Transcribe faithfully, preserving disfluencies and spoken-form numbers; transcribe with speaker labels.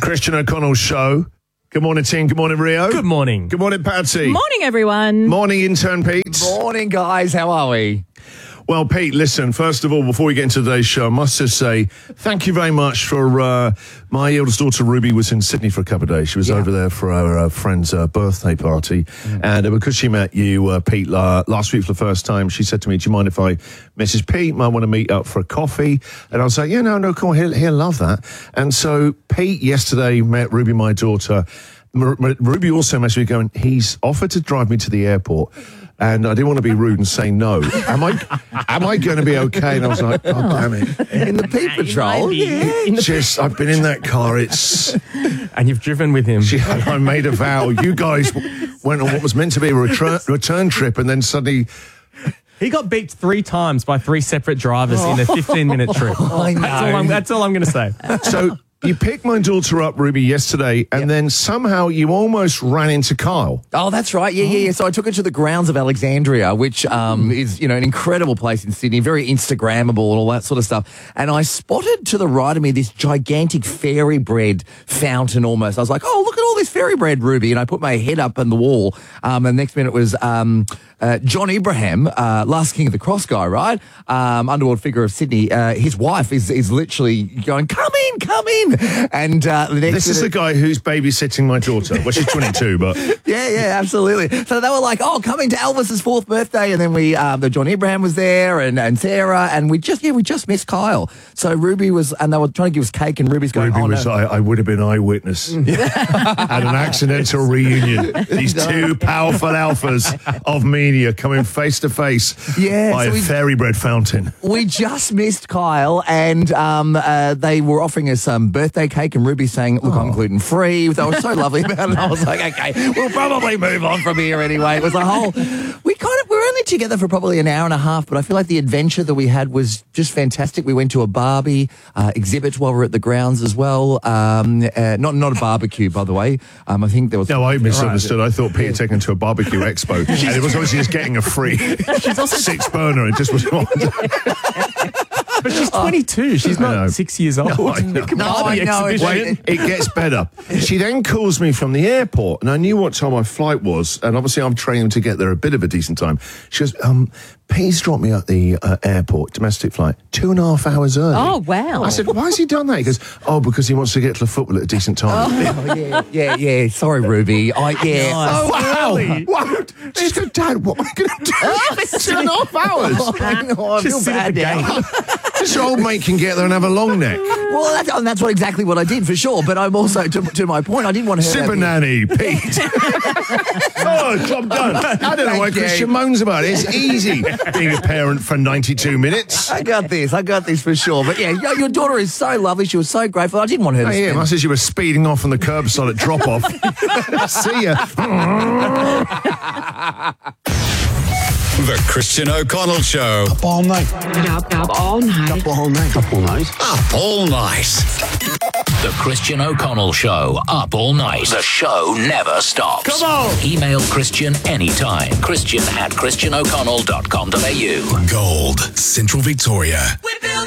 Speaker 1: Christian O'Connell Show. Good morning, team. Good morning, Rio.
Speaker 2: Good morning.
Speaker 1: Good morning, Patsy.
Speaker 3: Morning, everyone.
Speaker 1: Morning, intern Pete.
Speaker 4: Morning, guys. How are we?
Speaker 1: Well, Pete, listen, first of all, before we get into today's show, I must just say thank you very much for uh, my eldest daughter, Ruby, was in Sydney for a couple of days. She was
Speaker 4: Yeah.
Speaker 1: over there for her uh, friend's uh, birthday party. Mm. And uh, because she met you, uh, Pete, uh, last week for the first time, she said to me, do you mind if I, Missus Pete, might want to meet up for a coffee? And I was like, yeah, no, no, cool, he'll, he'll love that. And so Pete yesterday met Ruby, my daughter. M- M- Ruby also messaged me going, he's offered to drive me to the airport. And I didn't want to be rude and say no. Am I am I going to be okay? And I was like, oh, damn it.
Speaker 4: In the Pete Patrol?
Speaker 2: Yeah. In the-
Speaker 1: Just, I've been in that car. It's.
Speaker 2: and you've driven with him.
Speaker 1: She, I made a vow. You guys went on what was meant to be a return, return trip, and then suddenly.
Speaker 2: He got beeped three times by three separate drivers in a fifteen-minute trip.
Speaker 4: I know.
Speaker 2: That's all I'm, that's all I'm going to say.
Speaker 1: So you picked my daughter up, Ruby, yesterday, and
Speaker 4: Yep.
Speaker 1: then somehow you almost ran into Kyle.
Speaker 4: Oh, that's right. Yeah, yeah, yeah. So I took her to the grounds of Alexandria, which um, is, you know, an incredible place in Sydney, very Instagrammable and all that sort of stuff. And I spotted to the right of me this gigantic fairy bread fountain almost. I was like, oh, look at all this fairy bread, Ruby. And I put my head up on the wall. Um, and the next minute was um, uh, John Abraham, uh, last King of the Cross guy, right? Um, underworld figure of Sydney. Uh, his wife is, is literally going, come in, come in. And uh, the next
Speaker 1: This is the
Speaker 4: minute-
Speaker 1: guy who's babysitting my daughter. Well, she's twenty-two, but.
Speaker 4: Yeah, yeah, absolutely. So they were like, oh, coming to Elvis's fourth birthday. And then we, um, the John Abraham was there and, and Sarah. And we just, yeah, we just missed Kyle. So Ruby was, and they were trying to give us cake and Ruby's going,
Speaker 1: Ruby
Speaker 4: oh,
Speaker 1: was,
Speaker 4: no.
Speaker 1: I, I would have been eyewitness at an accidental reunion. These two powerful alphas of media coming face to face
Speaker 4: Yeah,
Speaker 1: by
Speaker 4: so
Speaker 1: a
Speaker 4: we-
Speaker 1: fairy bread fountain.
Speaker 4: We just missed Kyle and um, uh, they were offering us some birthday cake and Ruby saying, look, I'm gluten free. They were so lovely about it. I was like, okay, we'll probably move on from here anyway. It was a whole, we kind of, we were only together for probably an hour and a half, but I feel like the adventure that we had was just fantastic. We went to a Barbie uh, exhibit while we were at the grounds as well. Um, uh, not not a barbecue, by the way. Um, I think there was...
Speaker 1: No, I misunderstood. I thought Peter taken to a barbecue expo, and it was obviously just getting a free six burner. It just was.
Speaker 2: But she's twenty-two. She's
Speaker 1: I know.
Speaker 2: not six years old.
Speaker 1: No, I know.
Speaker 4: No, I know.
Speaker 2: Exhibition.
Speaker 1: Wait, it gets better. She then calls me from the airport, and I knew what time my flight was, and obviously I'm training to get there a bit of a decent time. She goes, um, Pete's dropped me at the uh, airport, domestic flight, two and a half hours early.
Speaker 3: Oh, wow.
Speaker 1: I said, why has he done that? He goes, oh, because he wants to get to the football at a decent time.
Speaker 4: Oh, yeah, yeah, yeah. Sorry, Ruby. I, yeah.
Speaker 1: Oh, wow.
Speaker 2: Early.
Speaker 1: Wow. She's going, Dad, what am I going to do? Two and a half hours.
Speaker 4: Oh, I know. I feel
Speaker 2: Just sit at
Speaker 4: bad
Speaker 2: the
Speaker 4: now.
Speaker 2: gate.
Speaker 1: This old mate can get there and have a long neck.
Speaker 4: Well, that's, and that's what exactly what I did for sure. But I'm also, to, to my point, I didn't want her to have
Speaker 1: Super
Speaker 4: the-
Speaker 1: nanny, Pete. Oh, job done. I don't know why
Speaker 4: Thank you.
Speaker 1: Christian moans about it. It's easy being a parent for ninety-two minutes.
Speaker 4: I got this. I got this for sure. But yeah, your, your daughter is so lovely. She was so grateful. I didn't want her to
Speaker 1: Hey, yeah,
Speaker 4: spend.
Speaker 1: I said you were speeding off on the curbside at drop-off. See ya.
Speaker 5: The Christian O'Connell Show.
Speaker 6: Up all night.
Speaker 7: Up, up all night.
Speaker 6: Up all night. Up all night.
Speaker 5: Up all night.
Speaker 8: The Christian O'Connell Show, up all night. The show never stops.
Speaker 1: Come on.
Speaker 8: Email Christian anytime. Christian at christian o'connell dot com dot a u.
Speaker 5: Gold, Central Victoria.